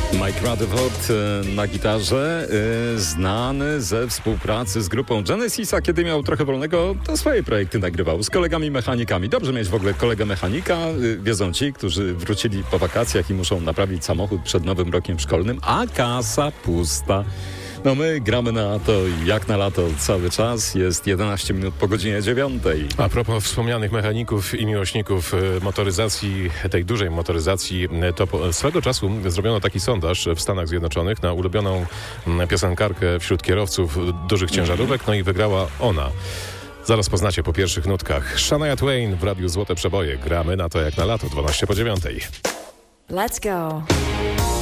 Mike Rutherford na gitarze, znany ze współpracy z grupą Genesisa. Kiedy miał trochę wolnego, to swoje projekty nagrywał z kolegami mechanikami. Dobrze mieć w ogóle kolegę mechanika, wiedzą ci, którzy wrócili po wakacjach i muszą naprawić samochód przed nowym rokiem szkolnym, a kasa pusta. No my gramy na to jak na lato cały czas. Jest 11 minut po godzinie 9. A propos wspomnianych mechaników i miłośników motoryzacji, tej dużej motoryzacji, to swego czasu zrobiono taki sondaż w Stanach Zjednoczonych na ulubioną piosenkarkę wśród kierowców dużych ciężarówek, no i wygrała ona. Zaraz poznacie po pierwszych nutkach. Shania Twain w Radiu Złote Przeboje. Gramy na to jak na lato, 12 po 9. Let's go.